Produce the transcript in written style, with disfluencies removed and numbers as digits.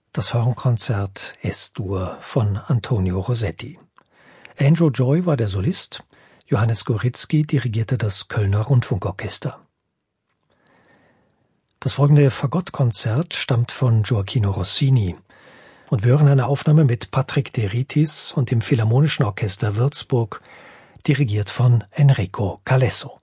Das Hornkonzert S-Dur von Antonio Rossetti. Andrew Joy war der Solist, Johannes Goritzky dirigierte das Kölner Rundfunkorchester. Das folgende Fagottkonzert stammt von Gioacchino Rossini und wir hören eine Aufnahme mit Patrick de Ritis und dem Philharmonischen Orchester Würzburg, dirigiert von Enrico Calesso.